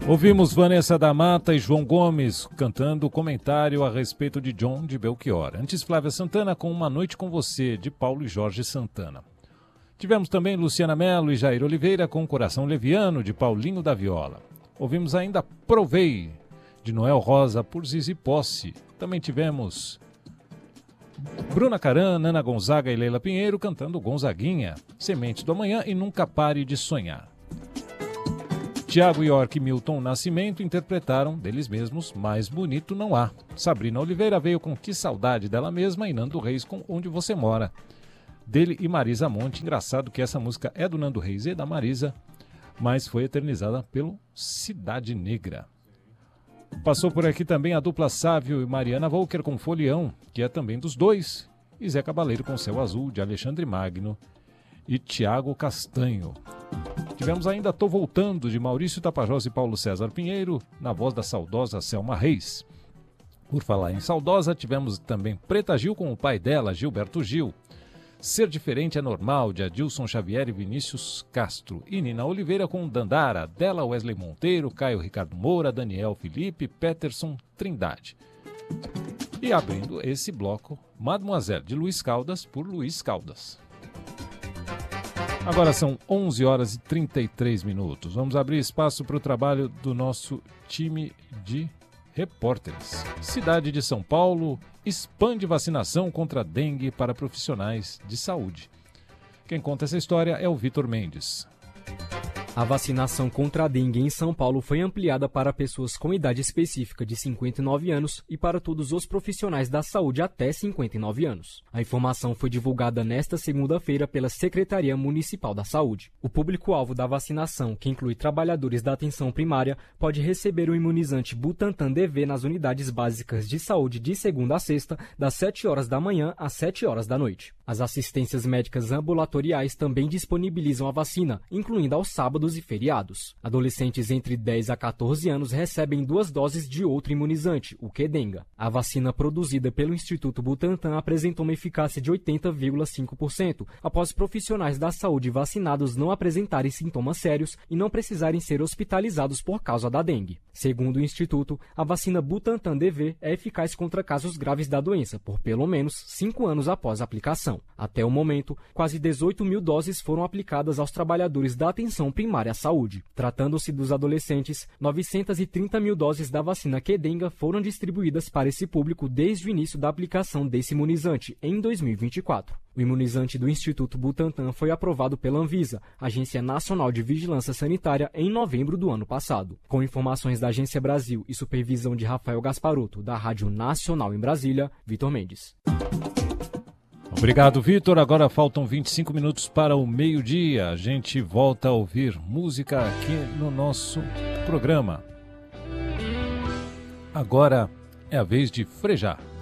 Ouvimos Vanessa da Mata e João Gomes cantando comentário a respeito de John de Belchior. Antes, Flávia Santana com Uma Noite com Você, de Paulo e Jorge Santana. Tivemos também Luciana Mello e Jair Oliveira com Coração Leviano, de Paulinho da Viola. Ouvimos ainda Provei, de Noel Rosa, por Zizi Posse. Também tivemos Bruna Caran, Nana Gonzaga e Leila Pinheiro cantando Gonzaguinha, Sementes do Amanhã e Nunca Pare de Sonhar. Tiago York e Milton Nascimento interpretaram deles mesmos Mais Bonito Não Há. Sabrina Oliveira veio com Que Saudade Dela Mesma e Nando Reis com Onde Você Mora, dele e Marisa Monte. Engraçado que essa música é do Nando Reis e da Marisa, mas foi eternizada pelo Cidade Negra. Passou por aqui também a dupla Sávio e Mariana Volker com Folião, que é também dos dois, e Zé Cabaleiro com Céu Azul, de Alexandre Magno e Tiago Castanho. Tivemos ainda Tô Voltando, de Maurício Tapajós e Paulo César Pinheiro, na voz da saudosa Selma Reis. Por falar em saudosa, tivemos também Preta Gil com o pai dela, Gilberto Gil. Ser Diferente é Normal, de Adilson Xavier e Vinícius Castro. E Nina Oliveira com Dandara, dela Wesley Monteiro, Caio Ricardo Moura, Daniel Felipe, Peterson Trindade. E abrindo esse bloco, Mademoiselle, de Luiz Caldas, por Luiz Caldas. Agora são 11 horas e 33 minutos. Vamos abrir espaço para o trabalho do nosso time de repórteres. Cidade de São Paulo expande vacinação contra a dengue para profissionais de saúde. Quem conta essa história é o Vitor Mendes. A vacinação contra a dengue em São Paulo foi ampliada para pessoas com idade específica de 59 anos e para todos os profissionais da saúde até 59 anos. A informação foi divulgada nesta segunda-feira pela Secretaria Municipal da Saúde. O público-alvo da vacinação, que inclui trabalhadores da atenção primária, pode receber o imunizante Butantan DV nas unidades básicas de saúde de segunda a sexta, das 7 horas da manhã às 7 horas da noite. As assistências médicas ambulatoriais também disponibilizam a vacina, incluindo aos sábados e feriados. Adolescentes entre 10 a 14 anos recebem 2 doses de outro imunizante, o Qdenga. A vacina produzida pelo Instituto Butantan apresentou uma eficácia de 80,5%, após profissionais da saúde vacinados não apresentarem sintomas sérios e não precisarem ser hospitalizados por causa da dengue. Segundo o Instituto, a vacina Butantan DV é eficaz contra casos graves da doença por pelo menos 5 anos após a aplicação. Até o momento, quase 18 mil doses foram aplicadas aos trabalhadores da atenção primária à saúde. Tratando-se dos adolescentes, 930 mil doses da vacina Qdenga foram distribuídas para esse público desde o início da aplicação desse imunizante, em 2024. O imunizante do Instituto Butantan foi aprovado pela Anvisa, Agência Nacional de Vigilância Sanitária, em novembro do ano passado. Com informações da Agência Brasil e supervisão de Rafael Gasparotto, da Rádio Nacional em Brasília, Vitor Mendes. Obrigado, Vitor. Agora faltam 25 minutos para o meio-dia. A gente volta a ouvir música aqui no nosso programa. Agora é a vez de Frejá.